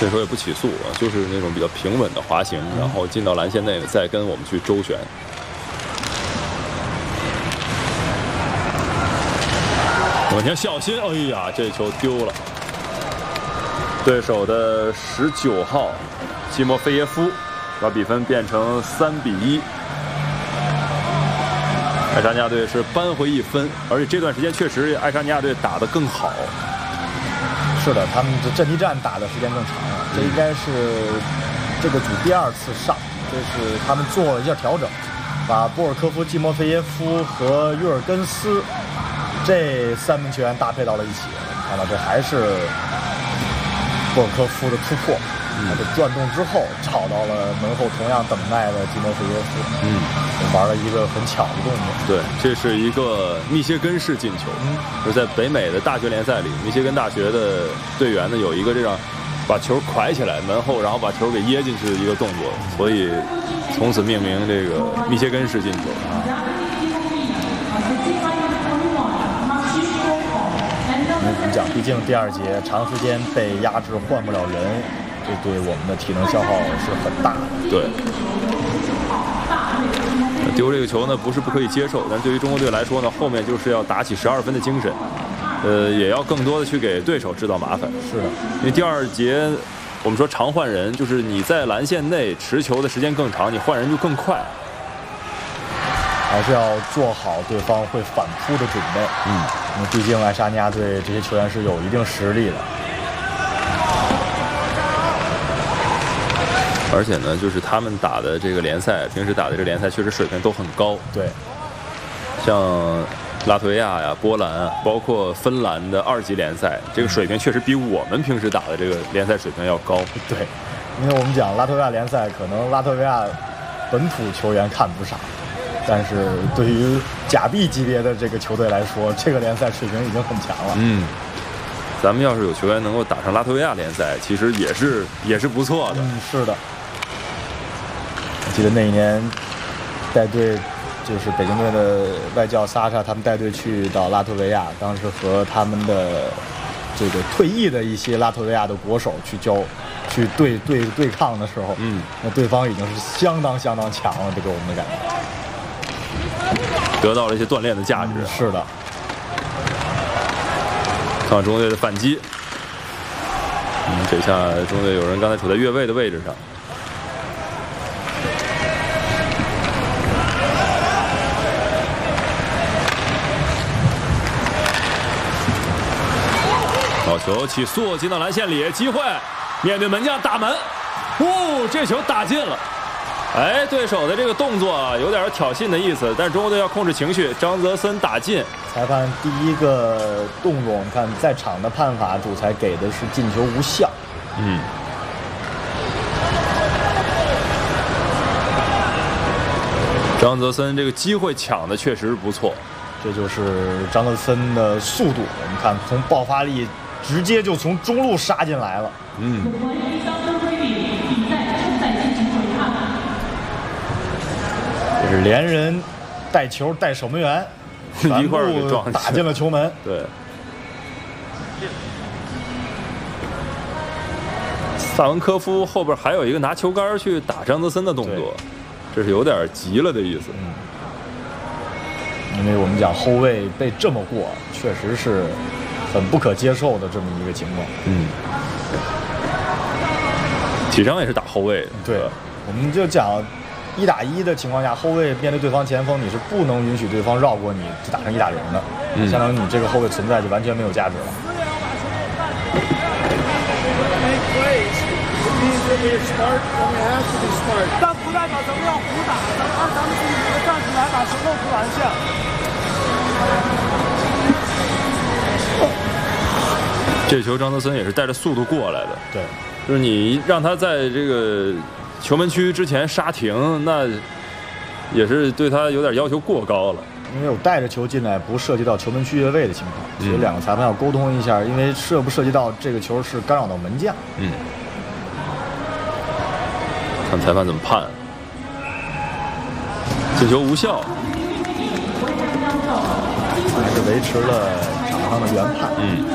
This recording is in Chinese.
这时候也不起速啊，就是那种比较平稳的滑行，然后进到篮线内再跟我们去周旋。我先小心，哎呀，这球丢了。对手的19号基莫菲耶夫把比分变成3-1。爱沙尼亚队是扳回1分，而且这段时间确实爱沙尼亚队打得更好。 是的，他们的阵地战打的时间更长了，这应该是这个组第2次上，这是他们做了一下调整，把波尔科夫、季莫菲耶夫和约尔根斯这3名球员搭配到了一起。看到这还是波尔科夫的突破，他的转动之后找到了门后同样等待的季莫菲耶夫，玩了一个很巧的动作。 对，这是一个密歇根式进球，就是在北美的大学联赛里，密歇根大学的队员呢有一个这样把球蒯起来门后，然后把球给噎进去的一个动作，所以从此命名这个密歇根式进球。 你讲，毕竟第2节长时间被压制，换不了人，这对我们的体能消耗是很大的。 对，丢这个球呢不是不可以接受，但对于中国队来说呢，后面就是要打起12分的精神，也要更多的去给对手制造麻烦。 是的， 因为第2节我们说常换人，就是你在篮线内持球的时间更长，你换人就更快。 还是要做好对方会反扑的准备。因为毕竟爱沙尼亚队这些球员是有一定实力的。 而且呢，就是他们打的这个联赛，平时打的这个联赛确实水平都很高。 对， 像拉脱维亚呀、波兰啊，包括芬兰的2级联赛，这个水平确实比我们平时打的这个联赛水平要高。 对，因为我们讲拉脱维亚联赛，可能拉脱维亚本土球员看不上。但是对于甲 B 级别的这个球队来说，这个联赛水平已经很强了。 咱们要是有球员能够打上拉脱维亚联赛，其实也是不错的。 是的。我记得那一年带队就是北京队的外教萨沙，他们带队去到拉脱维亚，当时和他们的这个退役的一些拉脱维亚的国手去对抗的时候，那对方已经是相当强了，这给我们的感觉。 得到了一些锻炼的价值。 是的。 看中国队的反击。这下中国队有人刚才处在越位的位置上。好球起速进到篮线里，机会面对门将打门，这球打进了。对手的这个动作有点挑衅的意思，但是中国队要控制情绪。张泽森打进， 裁判第一个动作，我们看在场的判罚，主裁给的是进球无效。 张泽森这个机会抢的确实不错， 这就是张泽森的速度。我们看从爆发力直接就从中路杀进来了。这是连人带球带守门员一块儿给撞打进了球门。 对，萨文科夫后边还有一个拿球杆去打张泽森的动作，这是有点急了的意思。 因为我们讲后卫被这么过，确实是很不可接受的这么一个情况。 体伤也是打后卫的。 对，我们就讲1打1的情况下，后卫面对对方前锋，你是不能允许对方绕过你打成1打0的，相当于你这个后卫存在就完全没有价值了。 但不代表咱们要胡打，咱们自己站出来把球露出篮线。 这球张泽森也是带着速度过来的。 对， 就是你让他在这个球门区之前刹停，那也是对他有点要求过高了。 因为有带着球进来，不涉及到球门区越位的情况，所以2个裁判要沟通一下，因为涉不涉及到这个球是干扰到门将。 看裁判怎么判。进球无效， 还是维持了场上的原判。